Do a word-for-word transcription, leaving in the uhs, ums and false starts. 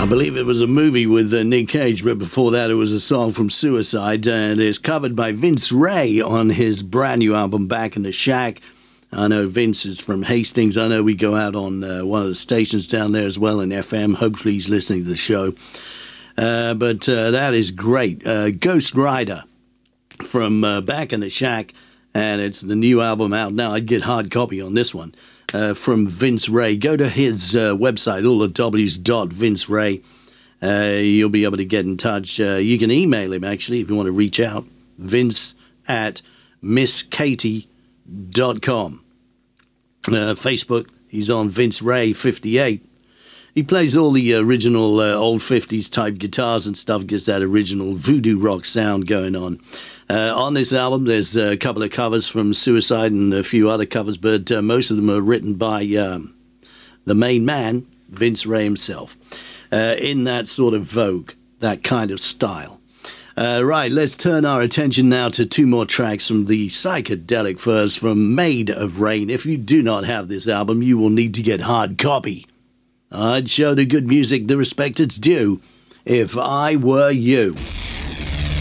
I believe it was a movie with uh, Nick Cage, but before that it was a song from Suicide, and it's covered by Vince Ray on his brand new album, Back in the Shack. I know Vince is from Hastings. I know we go out on uh, one of the stations down there as well in F M. Hopefully he's listening to the show. Uh, but uh, that is great. Uh, Ghost Rider from uh, Back in the Shack, and it's the new album out now. I'd get hard copy on this one uh, from Vince Ray. Go to his uh, website, all the W's dot Vince Ray. Uh, you'll be able to get in touch. Uh, you can email him, actually, if you want to reach out. Vince at miss katie dot com. Uh, Facebook, he's on Vince Ray fifty-eight. He plays all the original uh, old fifties type guitars and stuff, gets that original voodoo rock sound going on. Uh, on this album, there's a couple of covers from Suicide and a few other covers, but uh, most of them are written by um, the main man, Vince Ray himself, uh, in that sort of vogue, that kind of style. Uh, right, let's turn our attention now to two more tracks from the Psychedelic Furs from Made of Rain. If you do not have this album, you will need to get hard copy. I'd show the good music the respect it's due if I were you.